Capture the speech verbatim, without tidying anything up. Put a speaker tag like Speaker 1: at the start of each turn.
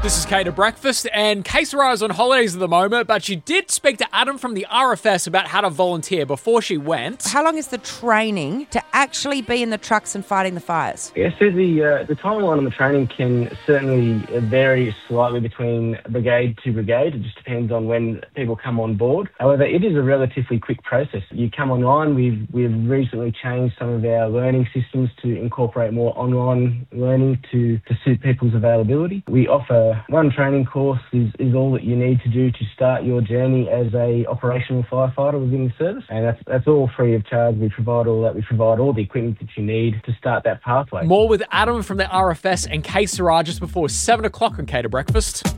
Speaker 1: This is Kate at Breakfast, and Kay Sarai's on holidays at the moment, but she did speak to Adam from the R F S about how to volunteer before she went.
Speaker 2: How long is the training to actually be in the trucks and fighting the fires?
Speaker 3: Yeah, so the uh, the timeline on the training can certainly vary slightly between brigade to brigade. It just depends on when people come on board. However, it is a relatively quick process. You come online, we've we've recently changed some of our learning systems to incorporate more online learning to, to suit people's availability. We offer one training course is, is all that you need to do to start your journey as a operational firefighter within the service, and that's that's all free of charge. We provide all that. We provide all the equipment that you need to start that pathway.
Speaker 1: More with Adam from the R F S and Kay Sarai just before seven o'clock on Kate at Breakfast.